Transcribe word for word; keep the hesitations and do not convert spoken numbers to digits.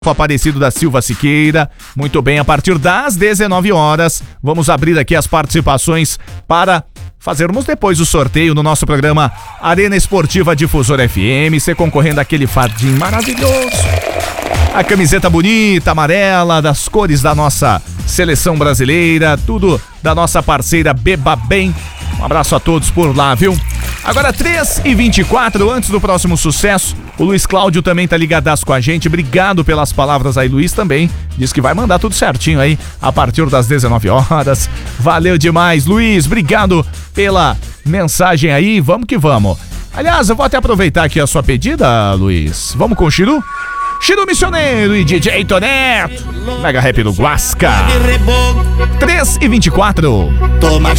Aparecido da Silva Siqueira. Muito bem, a partir das dezenove horas, vamos abrir aqui as participações para fazermos depois o sorteio no nosso programa Arena Esportiva Difusora F M, você concorrendo àquele fardinho maravilhoso, a camiseta bonita, amarela, das cores da nossa seleção brasileira, tudo da nossa parceira Beba Bem. Um abraço a todos por lá, viu? Agora três e vinte e quatro, antes do próximo sucesso, o Luiz Cláudio também tá ligadaço com a gente. Obrigado pelas palavras aí, Luiz também. Diz que vai mandar tudo certinho aí a partir das dezenove horas. Valeu demais, Luiz. Obrigado pela mensagem aí. Vamos que vamos. Aliás, eu vou até aproveitar aqui a sua pedida, Luiz. Vamos com o Chiru? Chiru Missioneiro e D J Toneto. Mega Rap do Guasca. três e vinte e quatro. Toma